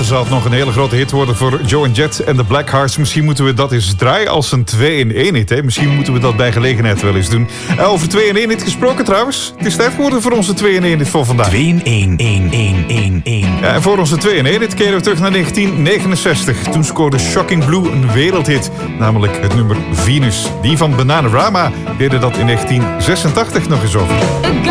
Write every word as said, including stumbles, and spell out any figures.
later zal het nog een hele grote hit worden voor Joe and Jet en de Blackhearts. Misschien moeten we dat eens draaien als een twee in één hit. Hè? Misschien moeten we dat bij gelegenheid wel eens doen. Uh, over twee in één hit gesproken trouwens. Het is tijd geworden voor onze twee in één hit voor vandaag. twee in één, één, één, één, één. Ja, en voor onze twee in één hit keren we terug naar negentien negenenzestig. Toen scoorde Shocking Blue een wereldhit. Namelijk het nummer Venus. Die van Bananarama deden dat in negentien zesentachtig nog eens over.